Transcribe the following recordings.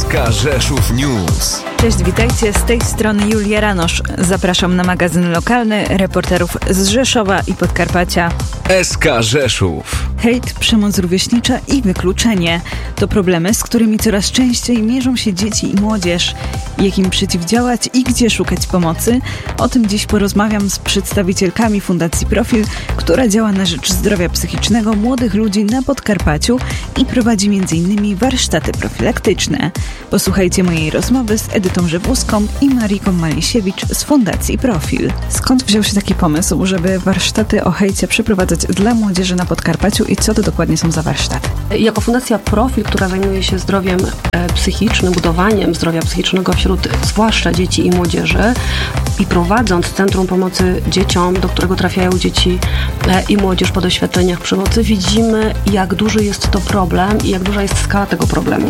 SK Rzeszów News. Cześć, witajcie, z tej strony Julia Ranosz. Zapraszam na magazyn lokalny reporterów z Rzeszowa i Podkarpacia. SK Rzeszów. Hejt, przemoc rówieśnicza i wykluczenie to problemy, z którymi coraz częściej mierzą się dzieci i młodzież. Jak im przeciwdziałać i gdzie szukać pomocy? O tym dziś porozmawiam z przedstawicielkami Fundacji Profil, która działa na rzecz zdrowia psychicznego młodych ludzi na Podkarpaciu i prowadzi m.in. warsztaty profilaktyczne. Posłuchajcie mojej rozmowy z Edytą Żywuską i Mariką Malisiewicz z Fundacji Profil. Skąd wziął się taki pomysł, żeby warsztaty o hejcie przeprowadzać dla młodzieży na Podkarpaciu i co to dokładnie są za warsztaty? Jako Fundacja Profil, która zajmuje się zdrowiem psychicznym, budowaniem zdrowia psychicznego wśród zwłaszcza dzieci i młodzieży i prowadząc Centrum Pomocy Dzieciom, do którego trafiają dzieci i młodzież po doświadczeniach przemocy, widzimy, jak duży jest to problem i jak duża jest skala tego problemu.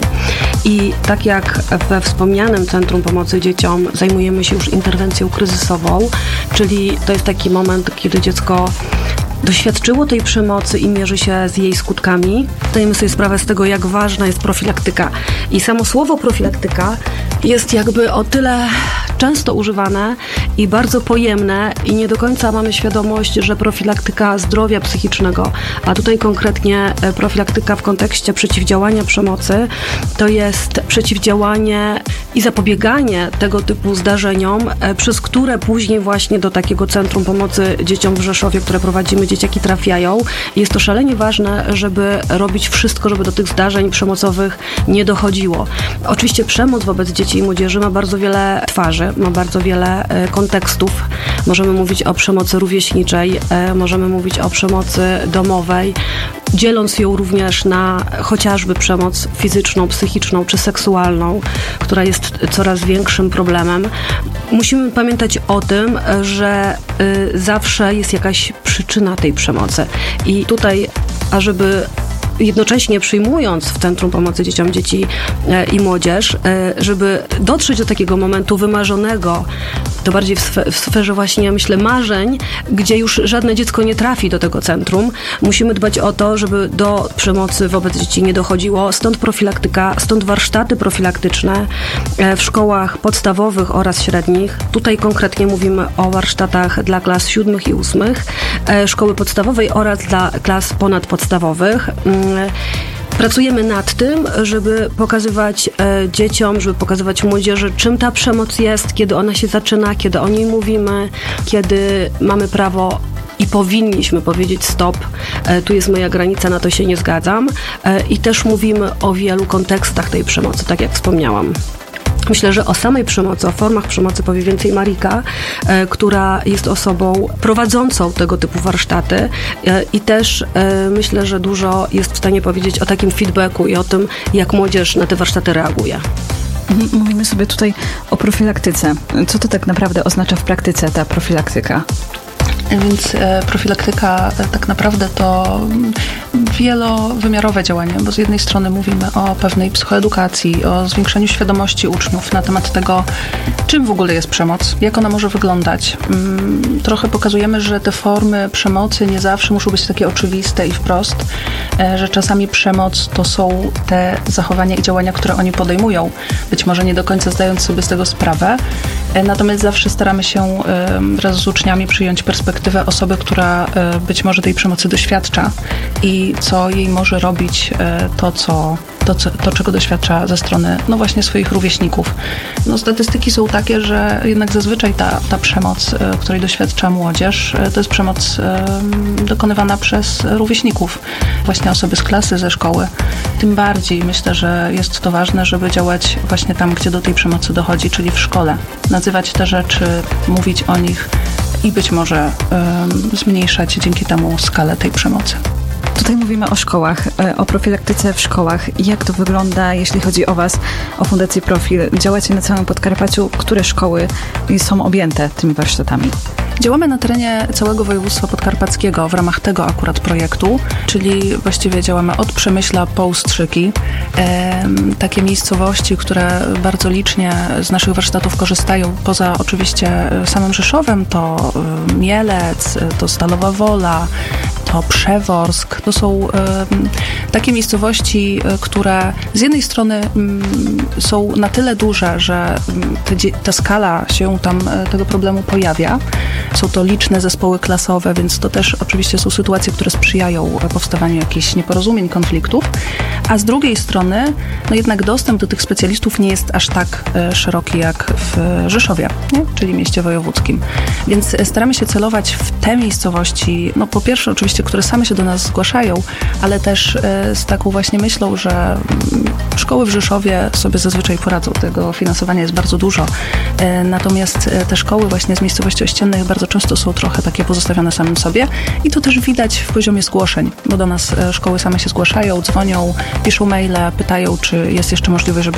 I tak jak we wspomnianym Centrum Pomocy Dzieciom zajmujemy się już interwencją kryzysową, czyli to jest taki moment, kiedy dziecko doświadczyło tej przemocy i mierzy się z jej skutkami. Zdajemy sobie sprawę z tego, jak ważna jest profilaktyka. I samo słowo profilaktyka jest jakby o tyle często używane i bardzo pojemne i nie do końca mamy świadomość, że profilaktyka zdrowia psychicznego, a tutaj konkretnie profilaktyka w kontekście przeciwdziałania przemocy, to jest przeciwdziałanie i zapobieganie tego typu zdarzeniom, przez które później właśnie do takiego Centrum Pomocy Dzieciom w Rzeszowie, które prowadzimy, dzieciaki trafiają. Jest to szalenie ważne, żeby robić wszystko, żeby do tych zdarzeń przemocowych nie dochodziło. Oczywiście przemoc wobec dzieci i młodzieży ma bardzo wiele twarzy, ma bardzo wiele kontekstów. Możemy mówić o przemocy rówieśniczej, możemy mówić o przemocy domowej, dzieląc ją również na chociażby przemoc fizyczną, psychiczną czy seksualną, która jest coraz większym problemem. Musimy pamiętać o tym, że zawsze jest jakaś przyczyna tej przemocy. I tutaj, ażeby jednocześnie przyjmując w Centrum Pomocy Dzieciom dzieci i młodzież, żeby dotrzeć do takiego momentu wymarzonego, to bardziej w sferze właśnie, myślę, marzeń, gdzie już żadne dziecko nie trafi do tego centrum. Musimy dbać o to, żeby do przemocy wobec dzieci nie dochodziło. Stąd profilaktyka, stąd warsztaty profilaktyczne w szkołach podstawowych oraz średnich. Tutaj konkretnie mówimy o warsztatach dla klas 7 i 8, szkoły podstawowej oraz dla klas ponadpodstawowych. Pracujemy nad tym, żeby pokazywać dzieciom, żeby pokazywać młodzieży, czym ta przemoc jest, kiedy ona się zaczyna, kiedy o niej mówimy, kiedy mamy prawo i powinniśmy powiedzieć stop, tu jest moja granica, na to się nie zgadzam. I też mówimy o wielu kontekstach tej przemocy, tak jak wspomniałam. Myślę, że o samej przemocy, o formach przemocy powie więcej Marika, która jest osobą prowadzącą tego typu warsztaty i też myślę, że dużo jest w stanie powiedzieć o takim feedbacku i o tym, jak młodzież na te warsztaty reaguje. Mówimy sobie tutaj o profilaktyce. Co to tak naprawdę oznacza w praktyce ta profilaktyka? Więc profilaktyka tak naprawdę to wielowymiarowe działanie, bo z jednej strony mówimy o pewnej psychoedukacji, o zwiększeniu świadomości uczniów na temat tego, czym w ogóle jest przemoc, jak ona może wyglądać. Trochę pokazujemy, że te formy przemocy nie zawsze muszą być takie oczywiste i wprost, że czasami przemoc to są te zachowania i działania, które oni podejmują, być może nie do końca zdając sobie z tego sprawę, natomiast zawsze staramy się wraz z uczniami przyjąć perspektywę osoby, która być może tej przemocy doświadcza i co jej może robić to, czego doświadcza ze strony właśnie swoich rówieśników. Statystyki są takie, że jednak zazwyczaj ta przemoc, której doświadcza młodzież, to jest przemoc dokonywana przez rówieśników, właśnie osoby z klasy, ze szkoły. Tym bardziej myślę, że jest to ważne, żeby działać właśnie tam, gdzie do tej przemocy dochodzi, czyli w szkole. Nazywać te rzeczy, mówić o nich i być może zmniejszać dzięki temu skalę tej przemocy. Tutaj mówimy o szkołach, o profilaktyce w szkołach. Jak to wygląda, jeśli chodzi o Was, o Fundację Profil? Działacie na całym Podkarpaciu. Które szkoły są objęte tymi warsztatami? Działamy na terenie całego województwa podkarpackiego w ramach tego akurat projektu, czyli właściwie działamy od Przemyśla po Ustrzyki. Takie miejscowości, które bardzo licznie z naszych warsztatów korzystają, poza oczywiście samym Rzeszowem, to Mielec, to Stalowa Wola, to Przeworsk. To są takie miejscowości, które z jednej strony są na tyle duże, że ta skala się tam tego problemu pojawia. Są to liczne zespoły klasowe, więc to też oczywiście są sytuacje, które sprzyjają powstawaniu jakichś nieporozumień, konfliktów. A z drugiej strony, no jednak dostęp do tych specjalistów nie jest aż tak szeroki jak w Rzeszowie, nie? Czyli mieście wojewódzkim. Więc staramy się celować w te miejscowości, no po pierwsze oczywiście, które same się do nas zgłaszają, ale też z taką właśnie myślą, że szkoły w Rzeszowie sobie zazwyczaj poradzą. Tego finansowania jest bardzo dużo. Natomiast te szkoły właśnie z miejscowości ościennych bardzo często są trochę takie pozostawione samym sobie i to też widać w poziomie zgłoszeń, bo do nas szkoły same się zgłaszają, dzwonią, piszą maile, pytają, czy jest jeszcze możliwość, żeby